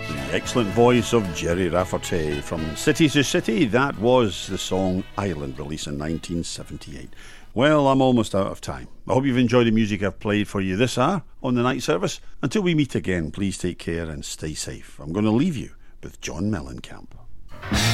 Excellent voice of Jerry Rafferty from City to City. That was the song Island, released in 1978. Well, I'm almost out of time. I hope you've enjoyed the music I've played for you this hour on the night service. Until we meet again, please take care and stay safe. I'm going to leave you with John Mellencamp.